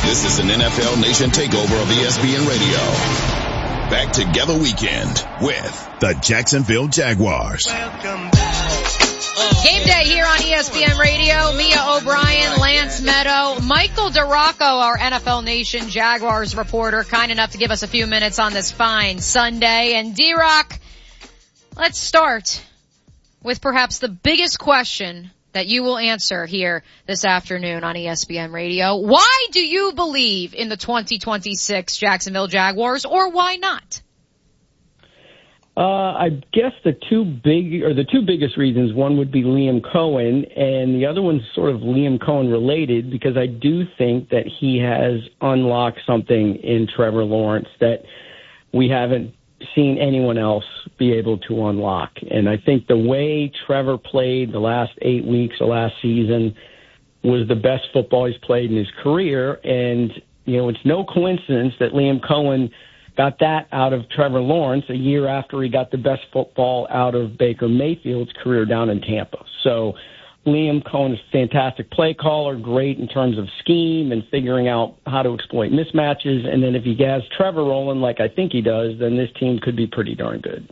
This is an NFL Nation takeover of ESPN Radio. Back Together Weekend with the Jacksonville Jaguars. Game day here on ESPN Radio. Mia O'Brien, Lance Meadow, Michael DeRocco, our NFL Nation Jaguars reporter, kind enough to give us a few minutes on this fine Sunday. And D-Rock, let's start with perhaps the biggest question that you will answer here this afternoon on ESPN Radio. Why do you believe in the 2026 Jacksonville Jaguars, or why not? I guess the two biggest reasons, one would be Liam Cohen, and the other one's sort of Liam Cohen related, because I do think that he has unlocked something in Trevor Lawrence that we haven't seen anyone else be able to unlock. And I think the way Trevor played the last 8 weeks of last season was the best football he's played in his career. And, you know, it's no coincidence that Liam Cohen got that out of Trevor Lawrence a year after he got the best football out of Baker Mayfield's career down in Tampa. So Liam Cohen is a fantastic play caller, great in terms of scheme and figuring out how to exploit mismatches. And then if he has Trevor rolling like I think he does, then this team could be pretty darn good.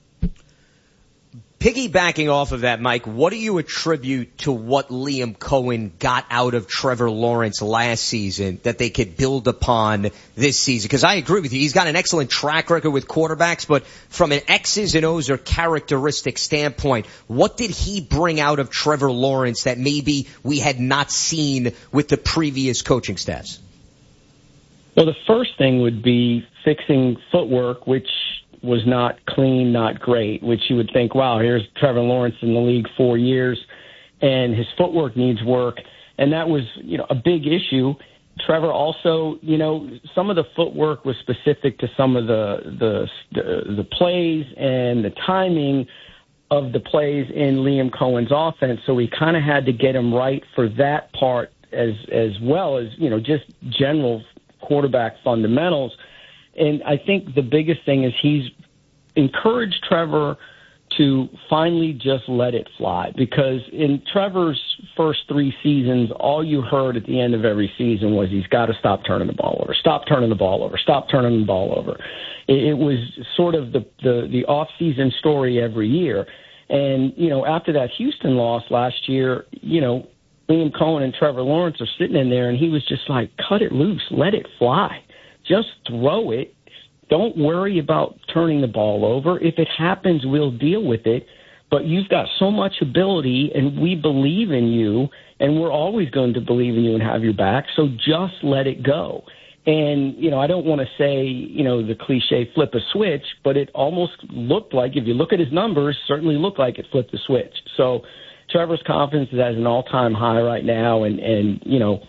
Piggybacking off of that, Mike, what do you attribute to what Liam Cohen got out of Trevor Lawrence last season that they could build upon this season? Because I agree with you. He's got an excellent track record with quarterbacks, but from an X's and O's or characteristic standpoint, what did he bring out of Trevor Lawrence that maybe we had not seen with the previous coaching staffs? Well, the first thing would be fixing footwork, which was not clean, not great, which you would think, wow, here's Trevor Lawrence in the league 4 years, and his footwork needs work. And that was, you know, a big issue. Trevor also, you know, some of the footwork was specific to some of the plays and the timing of the plays in Liam Cohen's offense. So we kind of had to get him right for that part as well as, you know, just general quarterback fundamentals. And I think the biggest thing is he's encouraged Trevor to finally just let it fly, because in Trevor's first 3 seasons, all you heard at the end of every season was he's got to stop turning the ball over, stop turning the ball over, stop turning the ball over. It was sort of the off-season story every year. And, you know, after that Houston loss last year, you know, Liam Cohen and Trevor Lawrence are sitting in there, and he was just like, cut it loose, let it fly. Just throw it. Don't worry about turning the ball over. If it happens, we'll deal with it. But you've got so much ability, and we believe in you, and we're always going to believe in you and have your back. So just let it go. And, you know, I don't want to say, you know, the cliche flip a switch, but it almost looked like, if you look at his numbers, certainly looked like it flipped the switch. So Trevor's confidence is at an all-time high right now, and you know,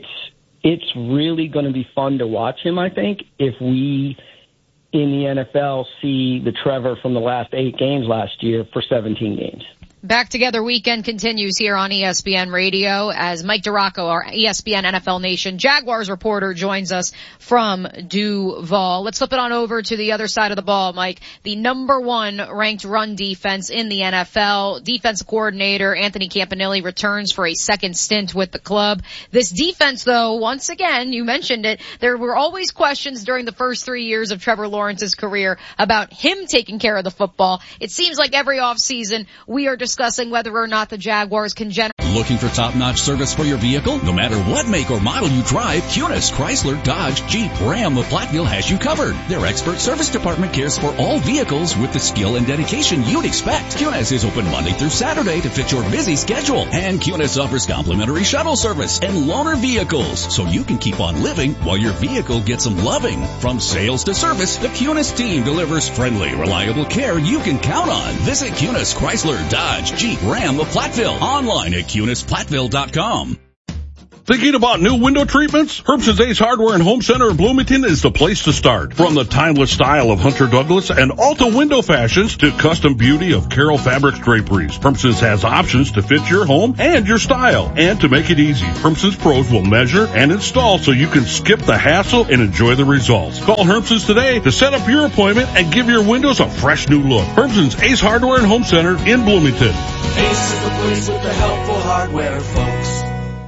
it's really going to be fun to watch him, I think, if we in the NFL see the Trevor from the last 8 games last year for 17 games. Back Together Weekend continues here on ESPN Radio as Mike DeRocco, our ESPN NFL Nation Jaguars reporter, joins us from Duval. Let's flip it on over to the other side of the ball, Mike. The number 1 ranked run defense in the NFL. Defensive coordinator Anthony Campanile returns for a second stint with the club. This defense, though, once again, you mentioned it, there were always questions during the first 3 years of Trevor Lawrence's career about him taking care of the football. It seems like every offseason we are discussing whether or not the Jaguars can generate. Looking for top-notch service for your vehicle? No matter what make or model you drive, Cunis, Chrysler, Dodge, Jeep, Ram of Platteville has you covered. Their expert service department cares for all vehicles with the skill and dedication you'd expect. Cunis is open Monday through Saturday to fit your busy schedule. And Cunis offers complimentary shuttle service and loaner vehicles, so you can keep on living while your vehicle gets some loving. From sales to service, the Cunis team delivers friendly, reliable care you can count on. Visit Cunis, Chrysler, Dodge, Jeep, Ram of Platteville. Online at CunisPlatteville.com. Thinking about new window treatments? Herbson's Ace Hardware and Home Center in Bloomington is the place to start. From the timeless style of Hunter Douglas and Alta window fashions to custom beauty of Carroll Fabrics draperies, Herbson's has options to fit your home and your style. And to make it easy, Herbson's pros will measure and install so you can skip the hassle and enjoy the results. Call Herbson's today to set up your appointment and give your windows a fresh new look. Herbson's Ace Hardware and Home Center in Bloomington. Ace is the place with the helpful hardware, folks. People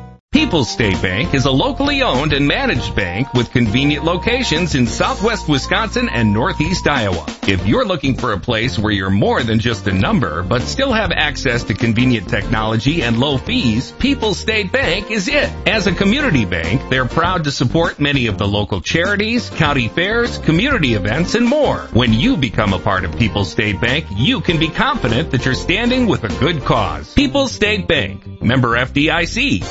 People's State Bank is a locally owned and managed bank with convenient locations in southwest Wisconsin and northeast Iowa. If you're looking for a place where you're more than just a number, but still have access to convenient technology and low fees, People's State Bank is it. As a community bank, they're proud to support many of the local charities, county fairs, community events, and more. When you become a part of People's State Bank, you can be confident that you're standing with a good cause. People's State Bank, member FDIC.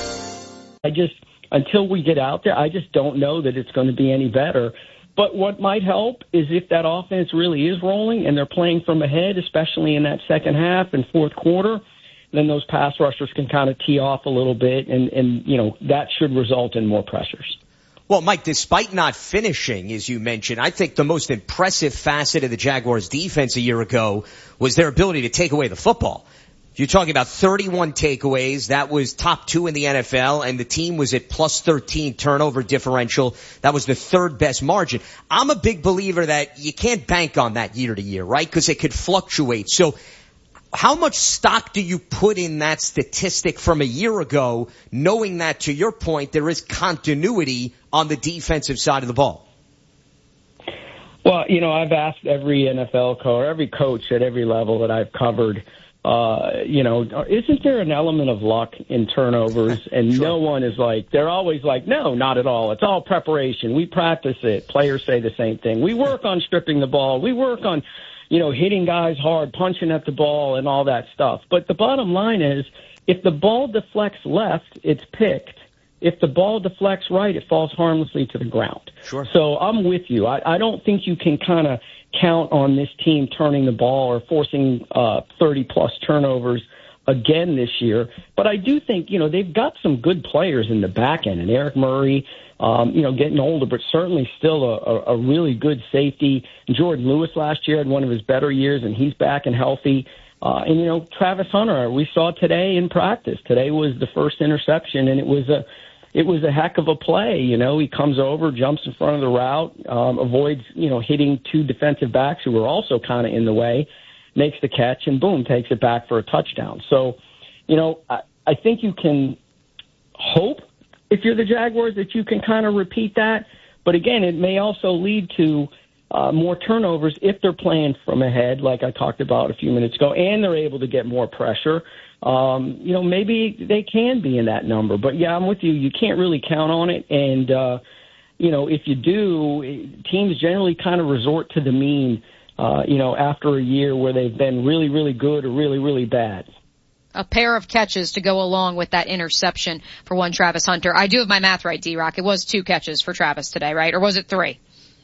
Until we get out there, I just don't know that it's going to be any better. But what might help is if that offense really is rolling and they're playing from ahead, especially in that second half and fourth quarter, then those pass rushers can kind of tee off a little bit, and that should result in more pressures. Well, Mike, despite not finishing, as you mentioned, I think the most impressive facet of the Jaguars' defense a year ago was their ability to take away the football. You're talking about 31 takeaways. That was top 2 in the NFL, and the team was at plus 13 turnover differential. That was the third best margin. I'm a big believer that you can't bank on that year to year, right? Because it could fluctuate. So how much stock do you put in that statistic from a year ago, knowing that, to your point, there is continuity on the defensive side of the ball? Well, I've asked every NFL coach, every coach at every level that I've covered, isn't there an element of luck in turnovers? And sure. No one is they're always like, no, not at all. It's all preparation. We practice it. Players say the same thing. We work on stripping the ball. We work on, hitting guys hard, punching at the ball and all that stuff. But the bottom line is, if the ball deflects left, it's picked. If the ball deflects right, it falls harmlessly to the ground. Sure. So I'm with you. I don't think you can kind of count on this team turning the ball or forcing 30-plus turnovers again this year. But I do think, they've got some good players in the back end. And Eric Murray, getting older, but certainly still a really good safety. Jordan Lewis last year had one of his better years, and he's back and healthy. And Travis Hunter, we saw today in practice. Today was the first interception, and it was a heck of a play. He comes over, jumps in front of the route, avoids, hitting 2 defensive backs who were also kind of in the way, makes the catch, and boom, takes it back for a touchdown. So, I think you can hope, if you're the Jaguars, that you can kind of repeat that. But again, it may also lead to more turnovers if they're playing from ahead, like I talked about a few minutes ago, and they're able to get more pressure. Maybe they can be in that number. But, yeah, I'm with you. You can't really count on it. And, if you do, teams generally kind of resort to the mean, after a year where they've been really, really good or really, really bad. A pair of catches to go along with that interception for one Travis Hunter. I do have my math right, D-Rock. It was 2 catches for Travis today, right? Or was it 3?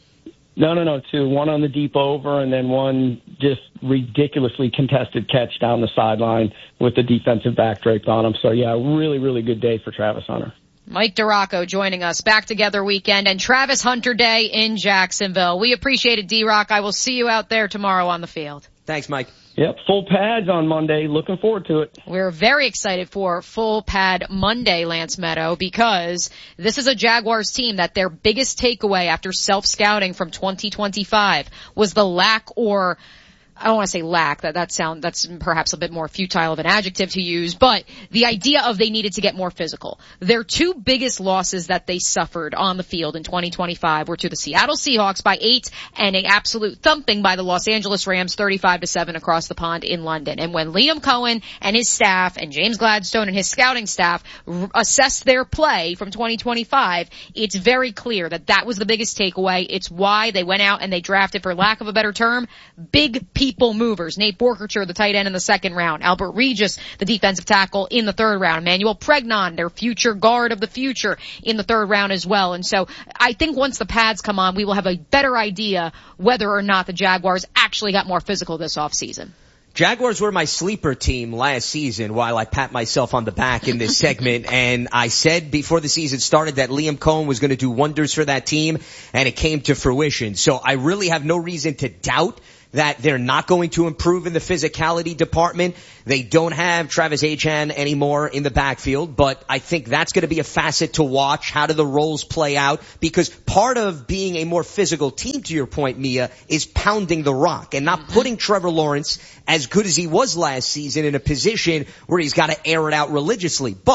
No, 2. One on the deep over, and then one just ridiculously contested catch down the sideline with the defensive back draped on him. So, yeah, really, really good day for Travis Hunter. Mike DiRocco joining us. Back Together weekend and Travis Hunter Day in Jacksonville. We appreciate it, D-Rock. I will see you out there tomorrow on the field. Thanks, Mike. Yep, full pads on Monday. Looking forward to it. We're very excited for full pad Monday, Lance Meadow, because this is a Jaguars team that their biggest takeaway after self-scouting from 2025 was the lack, or I don't want to say lack, that's perhaps a bit more futile of an adjective to use, but the idea of they needed to get more physical. Their 2 biggest losses that they suffered on the field in 2025 were to the Seattle Seahawks by 8 and an absolute thumping by the Los Angeles Rams 35-7 across the pond in London. And when Liam Cohen and his staff and James Gladstone and his scouting staff assessed their play from 2025, it's very clear that was the biggest takeaway. It's why they went out and they drafted, for lack of a better term, big people movers. Nate Borkerture, the tight end in the 2nd round. Albert Regis, the defensive tackle in the 3rd round. Emmanuel Pregnon, their future guard of the future, in the 3rd round as well. And so I think once the pads come on, we will have a better idea whether or not the Jaguars actually got more physical this offseason. Jaguars were my sleeper team last season, while I pat myself on the back in this segment. And I said before the season started that Liam Cohen was going to do wonders for that team, and it came to fruition. So I really have no reason to doubt that they're not going to improve in the physicality department. They don't have Travis Etienne anymore in the backfield, but I think that's going to be a facet to watch. How do the roles play out? Because part of being a more physical team, to your point, Mia, is pounding the rock and not putting Trevor Lawrence, as good as he was last season, in a position where he's got to air it out religiously. But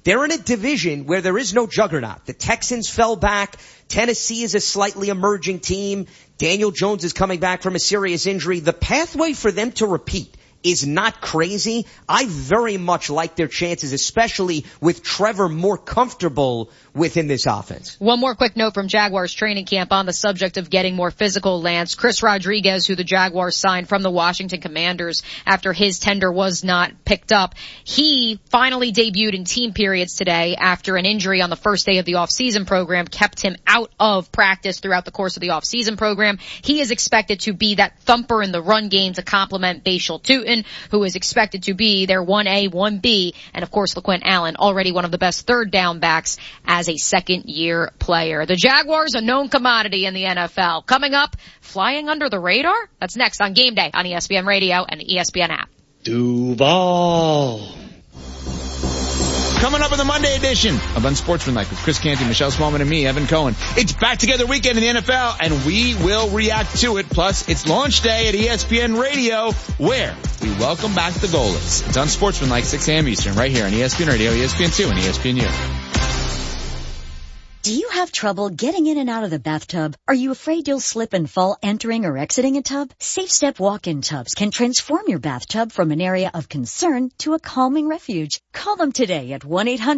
They're in a division where there is no juggernaut. The Texans fell back. Tennessee is a slightly emerging team. Daniel Jones is coming back from a serious injury. The pathway for them to repeat is not crazy. I very much like their chances, especially with Trevor more comfortable within this offense. One more quick note from Jaguars training camp on the subject of getting more physical, Lance. Chris Rodriguez, who the Jaguars signed from the Washington Commanders after his tender was not picked up, he finally debuted in team periods today after an injury on the first day of the offseason program kept him out of practice throughout the course of the offseason program. He is expected to be that thumper in the run game to complement Bashal Tutin, who is expected to be their 1A, 1B, and of course LaQuint Allen, already one of the best third down backs as a second-year player. The Jaguars, a known commodity in the NFL. Coming up, flying under the radar? That's next on Game Day on ESPN Radio and the ESPN app. Duval. Coming up in the Monday edition of Unsportsmanlike with Chris Canty, Michelle Smallman, and me, Evan Cohen. It's back together weekend in the NFL, and we will react to it. Plus, it's launch day at ESPN Radio, where we welcome back the goalless. It's Unsportsmanlike, 6 a.m. Eastern, right here on ESPN Radio, ESPN2, and ESPNU. Do you have trouble getting in and out of the bathtub? Are you afraid you'll slip and fall entering or exiting a tub? Safe Step walk-in tubs can transform your bathtub from an area of concern to a calming refuge. Call them today at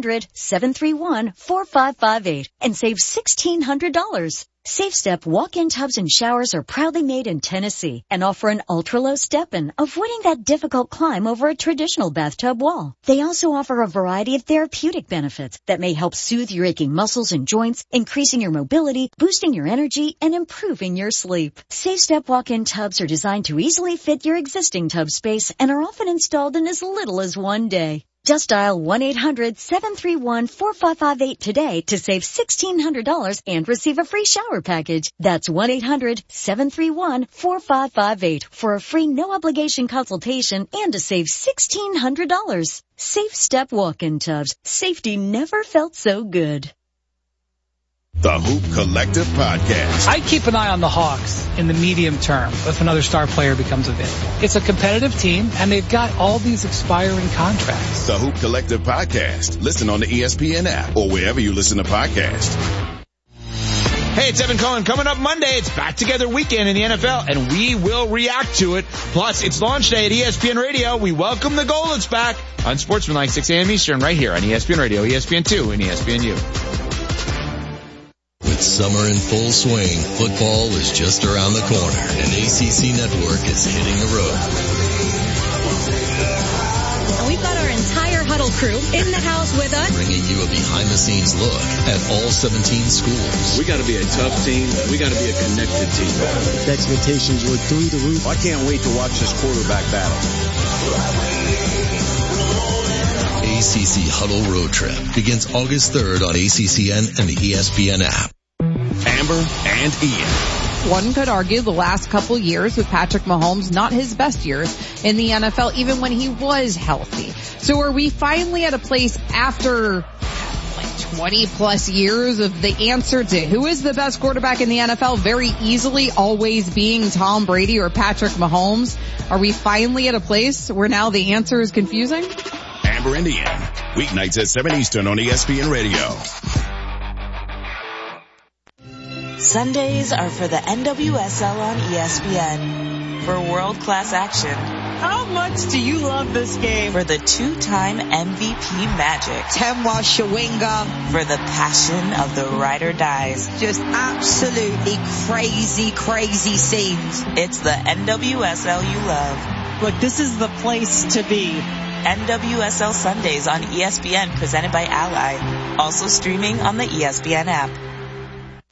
1-800-731-4558 and save $1,600. Safe Step walk-in tubs and showers are proudly made in Tennessee and offer an ultra-low step-in, avoiding that difficult climb over a traditional bathtub wall. They also offer a variety of therapeutic benefits that may help soothe your aching muscles and joints, increasing your mobility, boosting your energy, and improving your sleep. Safe Step walk-in tubs are designed to easily fit your existing tub space and are often installed in as little as one day. Just dial 1-800-731-4558 today to save $1,600 and receive a free shower package. That's 1-800-731-4558 for a free no-obligation consultation and to save $1,600. Safe Step walk-in tubs. Safety never felt so good. The Hoop Collective Podcast. I'd keep an eye on the Hawks in the medium term if another star player becomes available. It's a competitive team, and they've got all these expiring contracts. The Hoop Collective Podcast. Listen on the ESPN app or wherever you listen to podcasts. Hey, it's Evan Cohen. Coming up Monday, it's back together weekend in the NFL, and we will react to it. Plus, it's launch day at ESPN Radio. We welcome the goalless back on Sportsmanlike, 6 a.m. Eastern, right here on ESPN Radio, ESPN2, and ESPNU. With summer in full swing, football is just around the corner, and ACC Network is hitting the road. And we've got our entire Huddle crew in the house with us, bringing you a behind-the-scenes look at all 17 schools. We got to be a tough team. We got to be a connected team. The expectations were through the roof. I can't wait to watch this quarterback battle. ACC Huddle Road Trip begins August 3rd on ACCN and the ESPN app. Amber and Ian. One could argue the last couple years with Patrick Mahomes, not his best years in the NFL, even when he was healthy. So are we finally at a place after 20 plus years of the answer to who is the best quarterback in the NFL very easily always being Tom Brady or Patrick Mahomes? Are we finally at a place where now the answer is confusing? Amber and Ian, weeknights at 7 Eastern on ESPN Radio. Sundays are for the NWSL on ESPN. For world-class action. How much do you love this game? For the two-time MVP magic. Temwa Shawinga. For the passion of the ride or dies. Just absolutely crazy, crazy scenes. It's the NWSL you love. Look, this is the place to be. NWSL Sundays on ESPN, presented by Ally. Also streaming on the ESPN app.